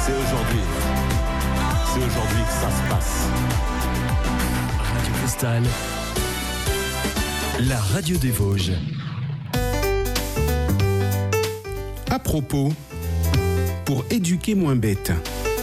C'est aujourd'hui. C'est aujourd'hui que ça se passe. Radio Cristal, la radio des Vosges. À propos, pour éduquer moins bête.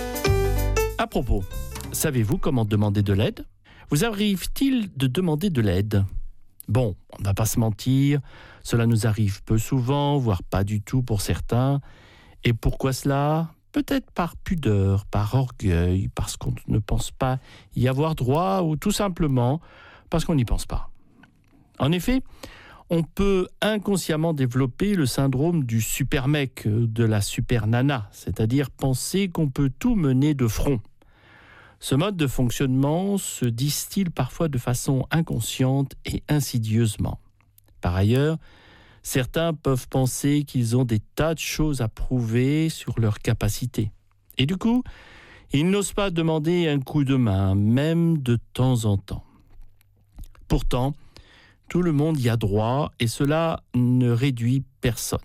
À propos, savez-vous comment demander de l'aide ? Vous arrive-t-il de demander de l'aide ? Bon, on ne va pas se mentir, cela nous arrive peu souvent, voire pas du tout pour certains. Et pourquoi cela ? Peut-être par pudeur, par orgueil, parce qu'on ne pense pas y avoir droit, ou tout simplement parce qu'on n'y pense pas. En effet, on peut inconsciemment développer le syndrome du super mec, de la super nana, c'est-à-dire penser qu'on peut tout mener de front. Ce mode de fonctionnement se distille parfois de façon inconsciente et insidieusement. Par ailleurs, certains peuvent penser qu'ils ont des tas de choses à prouver sur leurs capacités. Et du coup, ils n'osent pas demander un coup de main, même de temps en temps. Pourtant, tout le monde y a droit et cela ne réduit personne.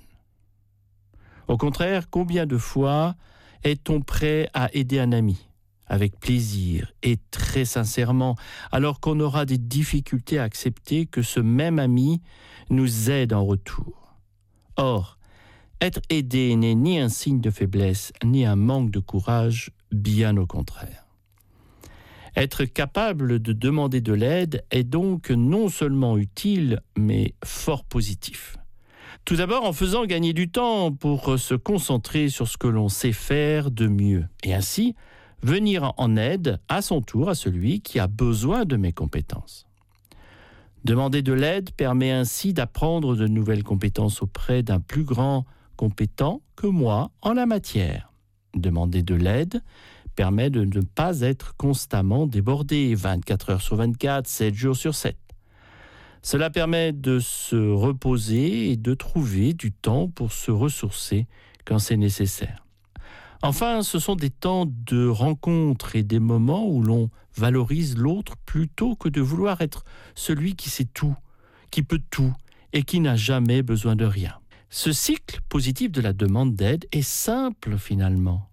Au contraire, combien de fois est-on prêt à aider un ami ? Avec plaisir et très sincèrement, alors qu'on aura des difficultés à accepter que ce même ami nous aide en retour. Or, être aidé n'est ni un signe de faiblesse, ni un manque de courage, bien au contraire. Être capable de demander de l'aide est donc non seulement utile, mais fort positif. Tout d'abord en faisant gagner du temps pour se concentrer sur ce que l'on sait faire de mieux, et ainsi venir en aide à son tour à celui qui a besoin de mes compétences. Demander de l'aide permet ainsi d'apprendre de nouvelles compétences auprès d'un plus grand compétent que moi en la matière. Demander de l'aide permet de ne pas être constamment débordé, 24 heures sur 24, 7 jours sur 7. Cela permet de se reposer et de trouver du temps pour se ressourcer quand c'est nécessaire. Enfin, ce sont des temps de rencontre et des moments où l'on valorise l'autre plutôt que de vouloir être celui qui sait tout, qui peut tout et qui n'a jamais besoin de rien. Ce cycle positif de la demande d'aide est simple finalement.